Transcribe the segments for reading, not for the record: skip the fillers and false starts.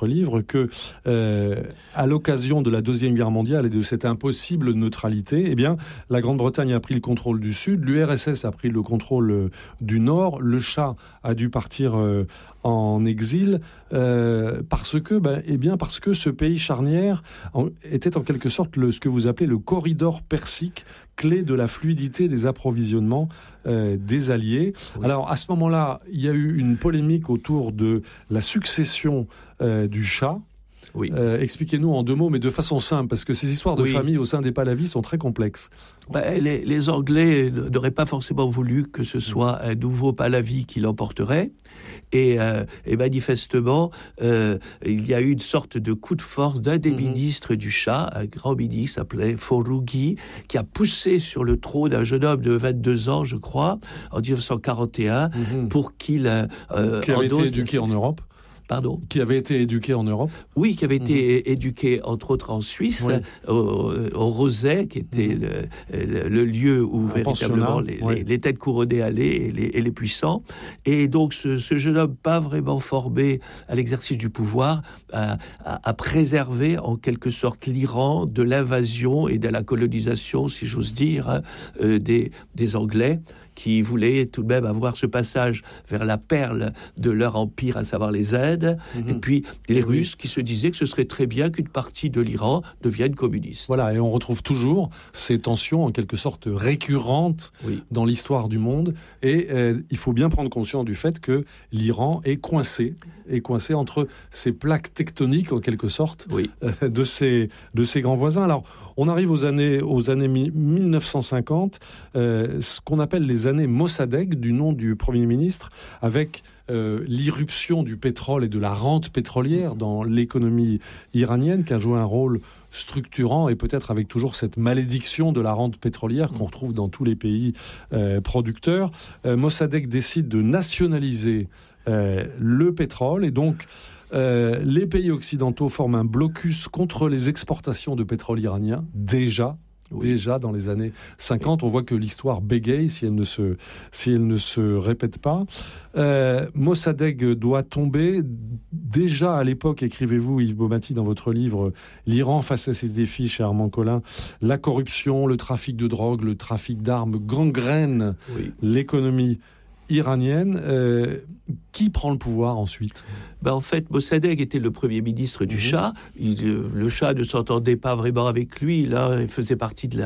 votre livre que, à l'occasion de la Deuxième Guerre mondiale et de cette impossible neutralité, eh bien, la Grande-Bretagne a pris le contrôle du Sud, l'URSS a pris le contrôle du Nord, le Shah a dû partir en exil parce que ce pays charnière était en quelque sorte ce que vous appelez le corridor persique, clé de la fluidité des approvisionnements des Alliés. Oui. Alors, à ce moment-là, il y a eu une polémique autour de la succession du Shah. Oui. Expliquez-nous en 2 mots, mais de façon simple, parce que ces histoires de famille au sein des Pahlavis sont très complexes. Les Anglais n'auraient pas forcément voulu que ce soit un nouveau Pahlavi qui l'emporterait. Et manifestement, il y a eu une sorte de coup de force d'un des ministres du Shah, un grand ministre s'appelait Foroughi, qui a poussé sur le trône un jeune homme de 22 ans, je crois, en 1941, pour qu'il qui avait été éduqué en Europe. Pardon ? Qui avait été éduqué en Europe ? Oui, qui avait été éduqué, entre autres, en Suisse, au Roset, qui était le lieu où véritablement les têtes couronnées allaient et les puissants. Et donc, ce jeune homme, pas vraiment formé à l'exercice du pouvoir, a préservé, en quelque sorte, l'Iran de l'invasion et de la colonisation, si j'ose dire, des Anglais, qui voulaient tout de même avoir ce passage vers la perle de leur empire, à savoir les Indes, et puis les Russes qui se disaient que ce serait très bien qu'une partie de l'Iran devienne communiste. Voilà, et on retrouve toujours ces tensions en quelque sorte récurrentes dans l'histoire du monde, et il faut bien prendre conscience du fait que l'Iran est coincé entre ces plaques tectoniques en quelque sorte de ses grands voisins. Alors, on arrive aux années 1950, ce qu'on appelle les années Mossadegh, du nom du Premier ministre, avec l'irruption du pétrole et de la rente pétrolière dans l'économie iranienne, qui a joué un rôle structurant, et peut-être avec toujours cette malédiction de la rente pétrolière qu'on retrouve dans tous les pays producteurs. Mossadegh décide de nationaliser le pétrole, et donc les pays occidentaux forment un blocus contre les exportations de pétrole iranien, déjà dans les années 50. On voit que l'histoire bégaye si elle ne se répète pas. Mossadegh doit tomber. Déjà à l'époque, écrivez-vous, Yves Baumati, dans votre livre, l'Iran face à ses défis, chez Armand Collin, la corruption, le trafic de drogue, le trafic d'armes gangrènent l'économie iranienne. Qui prend le pouvoir ensuite ? En fait, Mossadegh était le premier ministre du Shah. Le Shah ne s'entendait pas vraiment avec lui. Là, il faisait partie de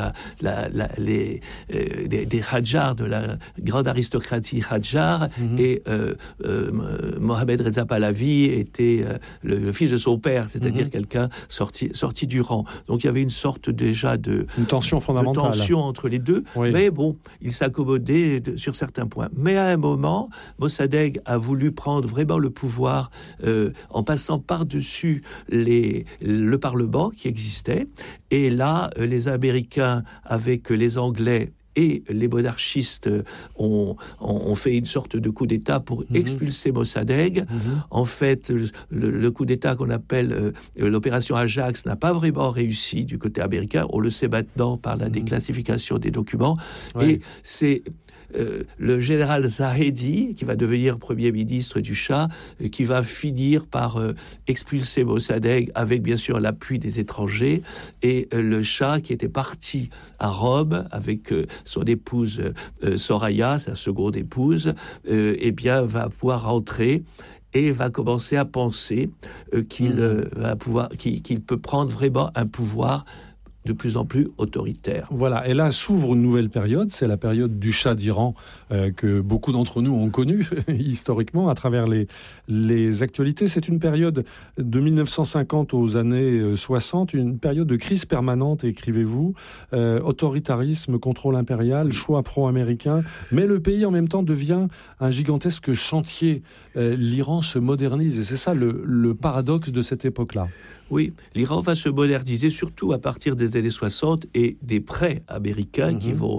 des Hadjars, de la grande aristocratie Hadjar. Et Mohammad Reza Pahlavi était le fils de son père, c'est-à-dire quelqu'un sorti du rang. Donc il y avait une sorte déjà une tension fondamentale. De tension entre les deux. Mais bon, il s'accommodait sur certains points. Mais à un moment, Mossadegh a voulu prendre vraiment le pouvoir en passant par-dessus le Parlement qui existait. Et là, les Américains, avec les Anglais et les monarchistes, ont fait une sorte de coup d'État pour expulser Mossadegh. En fait, le coup d'État qu'on appelle l'opération Ajax n'a pas vraiment réussi du côté américain. On le sait maintenant par la déclassification des documents. Et c'est le général Zahedi, qui va devenir premier ministre du Shah, qui va finir par expulser Mossadegh avec bien sûr l'appui des étrangers, et le Shah, qui était parti à Rome avec son épouse Soraya, sa seconde épouse, va pouvoir rentrer et va commencer à penser qu'il peut prendre vraiment un pouvoir de plus en plus autoritaire. Voilà, et là s'ouvre une nouvelle période, c'est la période du Shah d'Iran que beaucoup d'entre nous ont connue historiquement à travers les actualités. C'est une période de 1950 aux années 60, une période de crise permanente, écrivez-vous, autoritarisme, contrôle impérial, choix pro-américain, mais le pays en même temps devient un gigantesque chantier. L'Iran se modernise, et c'est ça le paradoxe de cette époque-là. Oui, l'Iran va se moderniser surtout à partir des années 60 et des prêts américains qui vont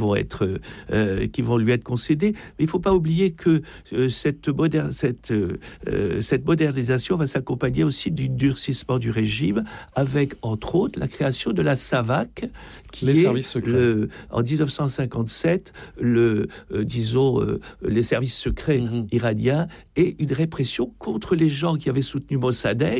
lui être concédés. Mais il ne faut pas oublier que cette modernisation va s'accompagner aussi du durcissement du régime, avec entre autres la création de la SAVAK, qui est en 1957 les services secrets iraniens, et une répression contre les gens qui avaient soutenu Mossadegh